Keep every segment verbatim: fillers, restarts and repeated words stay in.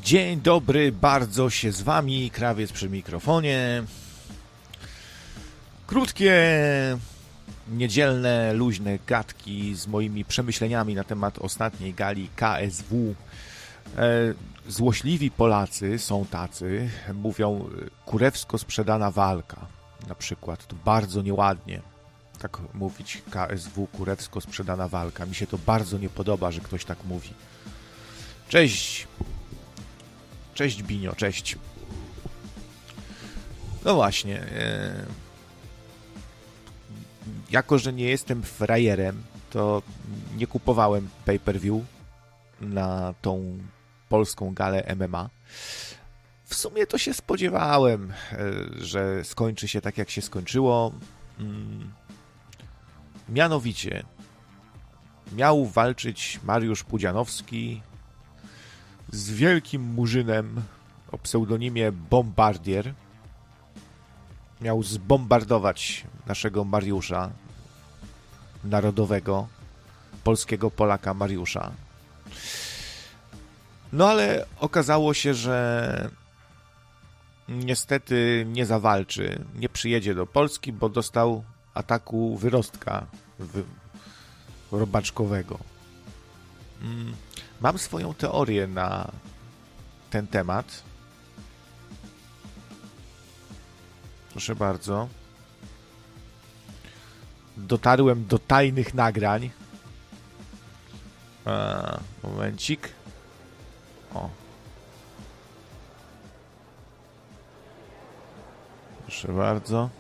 Dzień dobry, bardzo się z wami, Krawiec przy mikrofonie. Krótkie, niedzielne, luźne gadki z moimi przemyśleniami na temat ostatniej gali K S W. Złośliwi Polacy są tacy, mówią kurewsko sprzedana walka. Na przykład, to bardzo nieładnie tak mówić K S W, kurewsko sprzedana walka. Mi się to bardzo nie podoba, że ktoś tak mówi. Cześć. Cześć Binio, cześć. No właśnie. E... Jako, że nie jestem frajerem, to nie kupowałem pay-per-view na tą polską galę M M A. W sumie to się spodziewałem, że skończy się tak, jak się skończyło. Mianowicie miał walczyć Mariusz Pudzianowski z wielkim murzynem o pseudonimie Bombardier. Miał zbombardować naszego Mariusza, narodowego, polskiego Polaka Mariusza. No ale okazało się, że niestety nie zawalczy, nie przyjedzie do Polski, bo dostał ataku wyrostka wy... robaczkowego. Mam swoją teorię na ten temat. Proszę bardzo. Dotarłem do tajnych nagrań. A, momencik. O. Proszę bardzo.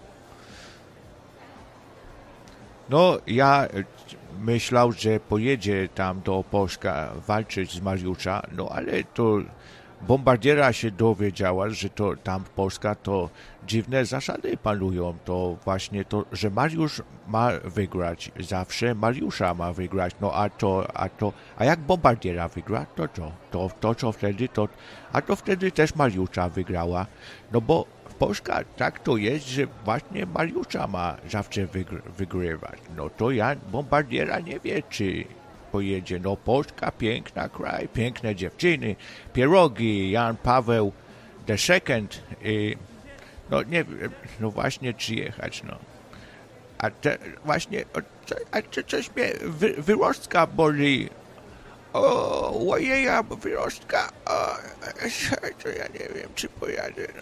No, ja myślał, że pojedzie tam do Opolska walczyć z Mariusza, no ale to Bombardiera się dowiedziała, że to tam w Polska to dziwne zasady panują. To właśnie to, że Mariusz ma wygrać. Zawsze Mariusza ma wygrać. No a to, a to, a jak Bombardiera wygra, to co? To, to co wtedy, to, a to wtedy też Mariusza wygrała. No bo w Polska tak to jest, że właśnie Mariusza ma zawsze wygr- wygrywać. No to ja Bombardiera nie wie, czy pojedzie. No Polska, piękna kraj, piękne dziewczyny, pierogi, Jan Paweł the Second. Y, no nie wiem, no właśnie czy jechać, no. A te, właśnie, a to coś mnie wy, wyrostka boli. O, ojeja, wyrostka. O, to ja nie wiem, czy pojadę, no.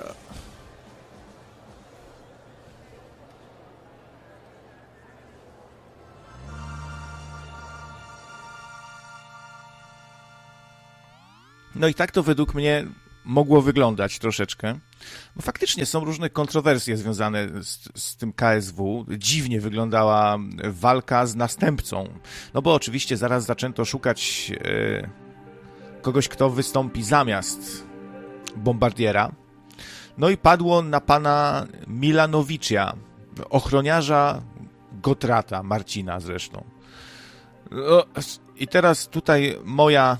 No i tak to według mnie mogło wyglądać troszeczkę. Bo faktycznie są różne kontrowersje związane z, z tym K S W. Dziwnie wyglądała walka z następcą. No bo oczywiście zaraz zaczęto szukać e, kogoś, kto wystąpi zamiast Bombardiera. No i padło na pana Milanowicia, ochroniarza Gotrata, Marcina zresztą. No, i teraz tutaj moja...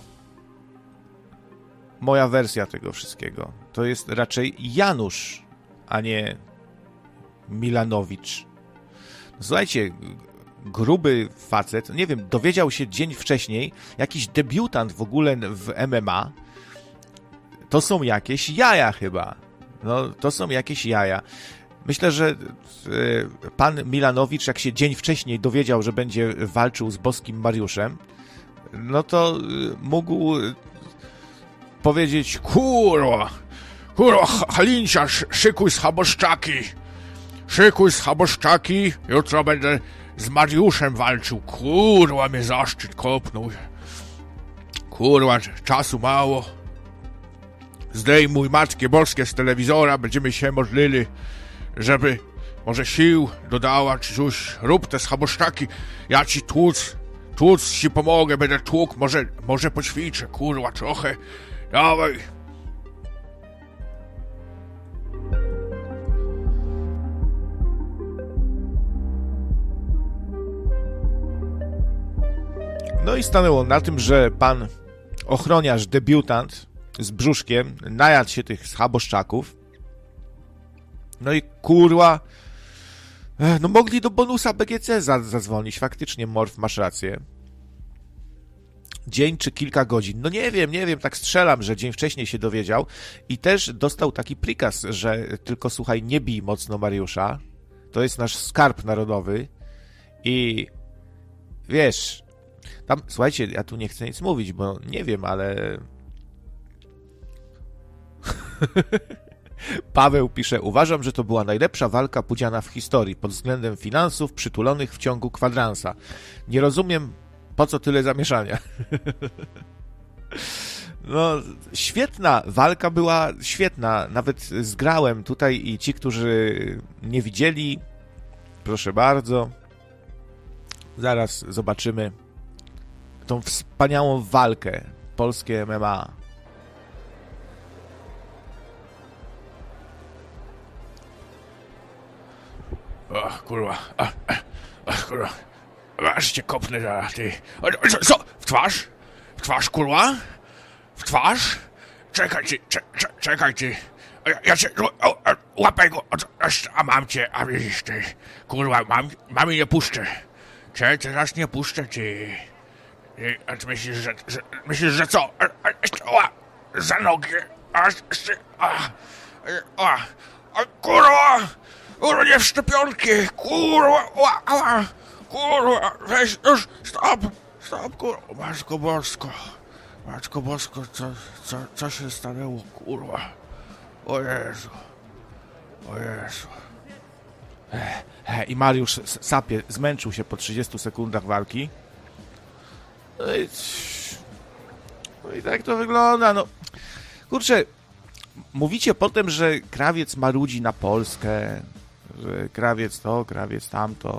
Moja wersja tego wszystkiego to jest raczej Janusz, a nie Milanowicz. Słuchajcie, gruby facet, nie wiem, dowiedział się dzień wcześniej, jakiś debiutant w ogóle w M M A. To są jakieś jaja chyba. No, to są jakieś jaja. Myślę, że pan Milanowicz, jak się dzień wcześniej dowiedział, że będzie walczył z boskim Mariuszem, no to mógł powiedzieć: kurwa, kurwa, Halincia, szykuj schaboszczaki, szykuj schaboszczaki, jutro będę z Mariuszem walczył, kurwa, mnie zaszczyt kopnął, kurwa, czasu mało, zdejmuj Matki Boskie z telewizora, będziemy się modlili, żeby może sił dodała, czy coś, rób te schaboszczaki, ja ci tłuc, tłuc ci pomogę, będę tłukł, może, może poćwiczę, kurwa, trochę. Dawaj. No i stanęło na tym, że pan ochroniarz, debiutant z brzuszkiem najadł się tych schaboszczaków. No i kurwa, no mogli do bonusa B G C zadzwonić. Faktycznie, Morf, masz rację. dzień czy kilka godzin. No nie wiem, nie wiem, tak strzelam, że dzień wcześniej się dowiedział i też dostał taki prikaz, że tylko słuchaj, nie bij mocno Mariusza. To jest nasz skarb narodowy i wiesz, tam, słuchajcie, ja tu nie chcę nic mówić, bo nie wiem, ale Paweł pisze, uważam, że to była najlepsza walka Pudziana w historii pod względem finansów przytulonych w ciągu kwadransa. Nie rozumiem, po co tyle zamieszania. No, świetna walka była, świetna. Nawet zgrałem tutaj i ci, którzy nie widzieli, proszę bardzo. Zaraz zobaczymy tą wspaniałą walkę, polskie M M A. O, kurwa, a, a, kurwa, aż cię kopnę zaraz, ty. O, co, co, w twarz? W twarz, kurwa? W twarz? Czekaj ty, cze, cze, czekaj ty. Ja, ja cię, o, o, łapaj go, a mam cię, a widzisz ty. Kurwa, mam, mam i nie puszczę. Cię teraz nie puszczę, ty. ty a ty myślisz, że, że, myślisz, że co? A, a, a, za nogę, a, a, a, a, kurwa! Kurwa, nie w szczepionki! Kurwa! Ła, ła, kurwa! Weź już! Stop! Stop, kurwa! Matko Bosko! Matko Bosko, co, co, co się stanęło? Kurwa! O Jezu! O Jezu! Ech, ech, I Mariusz sapie, zmęczył się po trzydziestu sekundach walki. No i, no i tak to wygląda, no. Kurczę, mówicie potem, że krawiec marudzi na Polskę, że krawiec to, krawiec tamto.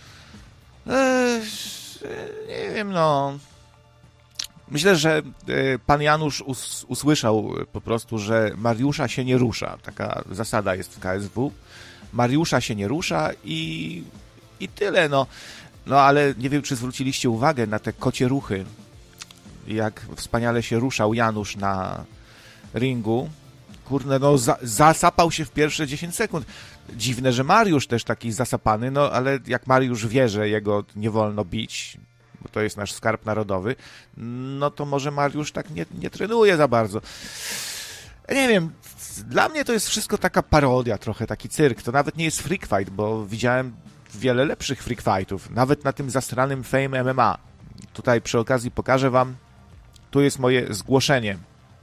Eee, nie wiem, no. Myślę, że pan Janusz us- usłyszał po prostu, że Mariusza się nie rusza. Taka zasada jest w K S W. Mariusza się nie rusza i, i tyle, no. No, ale nie wiem, czy zwróciliście uwagę na te kocie ruchy. Jak wspaniale się ruszał Janusz na ringu. Kurde, no za, zasapał się w pierwsze dziesięć sekund. Dziwne, że Mariusz też taki zasapany, no ale jak Mariusz wie, że jego nie wolno bić, bo to jest nasz skarb narodowy, no to może Mariusz tak nie, nie trenuje za bardzo. Nie wiem, dla mnie to jest wszystko taka parodia, trochę taki cyrk. To nawet nie jest freak fight, bo widziałem wiele lepszych freak fightów, nawet na tym zastranym Fame M M A. Tutaj przy okazji pokażę wam, tu jest moje zgłoszenie.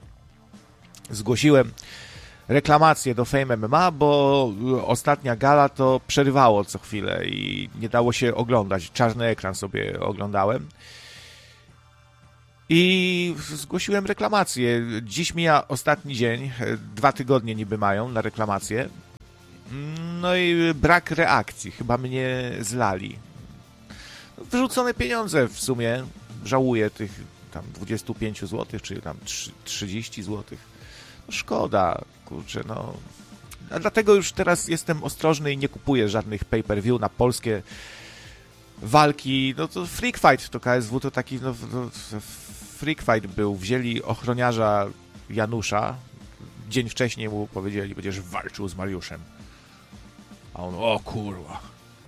Zgłosiłem reklamację do Fame M M A, bo ostatnia gala to przerywało co chwilę i nie dało się oglądać. Czarny ekran sobie oglądałem. I zgłosiłem reklamację. Dziś mija ostatni dzień. Dwa tygodnie niby mają na reklamację. No i brak reakcji. Chyba mnie zlali. Wyrzucone pieniądze w sumie. Żałuję tych tam dwadzieścia pięć złotych, czy tam trzydzieści złotych. No szkoda, kurczę, no. A dlatego już teraz jestem ostrożny i nie kupuję żadnych pay-per-view na polskie walki. No to Freak Fight to K S W to taki, no, no Freak Fight był. Wzięli ochroniarza Janusza. Dzień wcześniej mu powiedzieli, będziesz walczył z Mariuszem. A on, o kurwa.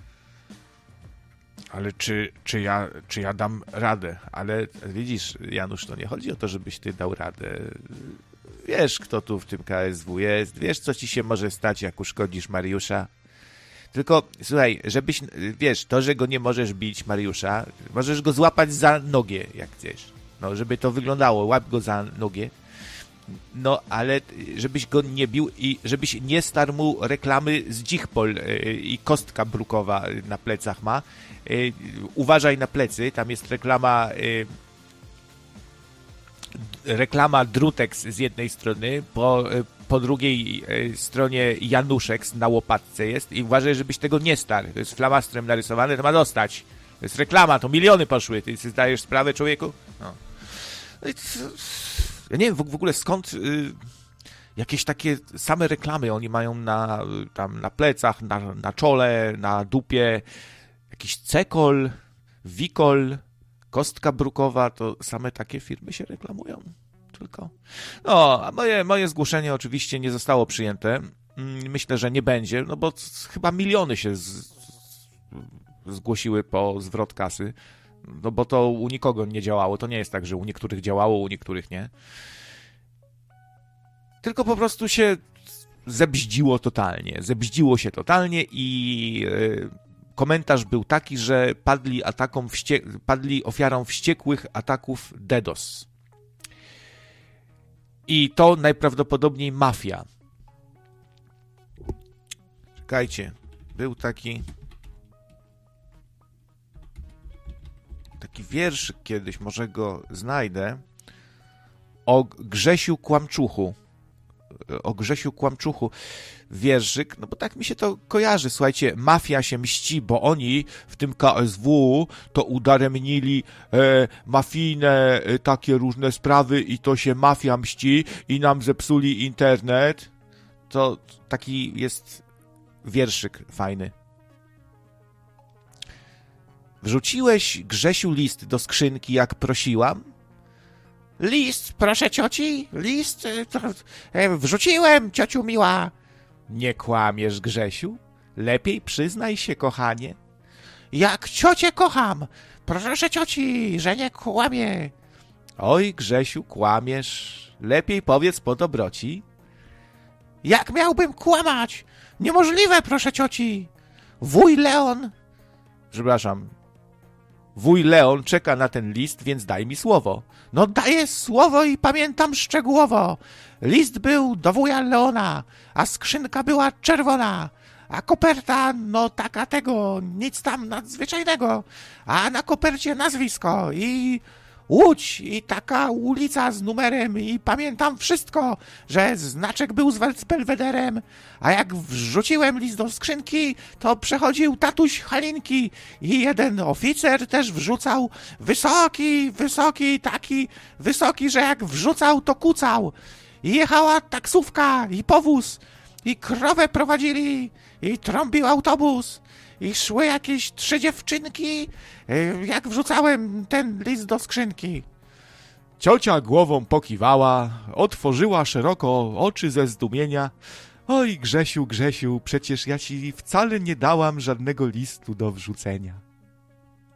Ale czy, czy, ja, czy ja dam radę? Ale widzisz, Janusz, to nie chodzi o to, żebyś ty dał radę. Wiesz, kto tu w tym K S W jest. Wiesz, co ci się może stać, jak uszkodzisz Mariusza. Tylko, słuchaj, żebyś, wiesz, to, że go nie możesz bić, Mariusza, możesz go złapać za nogę, jak chcesz. No, żeby to wyglądało, łap go za nogę. No, ale żebyś go nie bił i żebyś nie starł mu reklamy z Dzichpol i kostka brukowa na plecach ma. Uważaj na plecy, tam jest reklama reklama Drutex z jednej strony, po, po drugiej stronie Januszek na łopatce jest i uważaj, żebyś tego nie starł. To jest flamastrem narysowane, to ma dostać. To jest reklama, to miliony poszły. Ty zdajesz sprawę, człowieku? No. Ja nie wiem w, w ogóle skąd y, jakieś takie same reklamy oni mają na, tam, na plecach, na, na czole, na dupie. Jakiś Cekol, Wikol, kostka brukowa, to same takie firmy się reklamują. Tylko. No, a moje, moje zgłoszenie oczywiście nie zostało przyjęte. Myślę, że nie będzie, no bo chyba miliony się z, zgłosiły po zwrot kasy. no bo to u nikogo nie działało. To nie jest tak, że u niektórych działało, u niektórych nie. Tylko po prostu się zebździło totalnie. Zebździło się totalnie i yy, komentarz był taki, że padli, atakom wście- padli ofiarą wściekłych ataków DDoS. I to najprawdopodobniej mafia. Czekajcie, był taki taki wierszyk kiedyś, może go znajdę, o Grzesiu Kłamczuchu. O Grzesiu Kłamczuchu wierszyk, no bo tak mi się to kojarzy. Słuchajcie, mafia się mści, bo oni w tym K S W to udaremnili e, mafijne e, takie różne sprawy i to się mafia mści i nam zepsuli internet. To taki jest wierszyk fajny. Wrzuciłeś, Grzesiu, list do skrzynki, jak prosiłam? List, proszę cioci, list, to, e, wrzuciłem, ciociu miła. Nie kłamiesz, Grzesiu? Lepiej przyznaj się, kochanie. Jak ciocię kocham, proszę cioci, że nie kłamie. Oj, Grzesiu, kłamiesz, lepiej powiedz po dobroci. Jak miałbym kłamać? Niemożliwe, proszę cioci. Wuj Leon, przepraszam, wuj Leon czeka na ten list, więc daj mi słowo. No daję słowo i pamiętam szczegółowo. List był do wuja Leona, a skrzynka była czerwona, a koperta, no taka tego, nic tam nadzwyczajnego, a na kopercie nazwisko i Łódź i taka ulica z numerem i pamiętam wszystko, że znaczek był z Belwederem, a jak wrzuciłem list do skrzynki, to przechodził tatuś Halinki i jeden oficer też wrzucał, wysoki, wysoki, taki wysoki, że jak wrzucał, to kucał. I jechała taksówka i powóz i krowę prowadzili i trąbił autobus. I szły jakieś trzy dziewczynki, jak wrzucałem ten list do skrzynki. Ciocia głową pokiwała, otworzyła szeroko oczy ze zdumienia. Oj, Grzesiu, Grzesiu, przecież ja ci wcale nie dałam żadnego listu do wrzucenia.